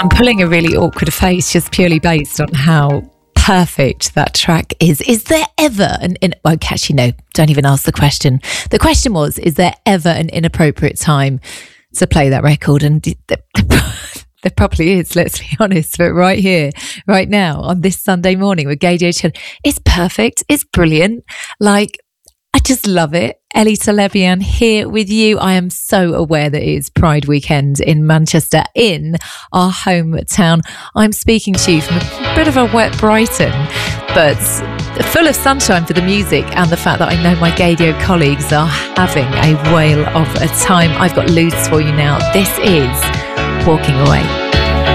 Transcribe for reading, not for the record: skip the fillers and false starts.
I'm pulling a really awkward face just purely based on how perfect that track is. Is there ever well, actually, no, don't even ask the question. The question was, is there ever an inappropriate time to play that record? And there probably is, let's be honest. But right here, right now, on this Sunday morning with Gaydio Chill, it's perfect. It's brilliant. Like, I just love it. Ellie Talebian here with you. I am so aware that it is Pride weekend in Manchester, in our hometown. I'm speaking to you from a bit of a wet Brighton, but full of sunshine for the music and the fact that I know my Gaydio colleagues are having a whale of a time. I've got loads for you now. This is Walking Away.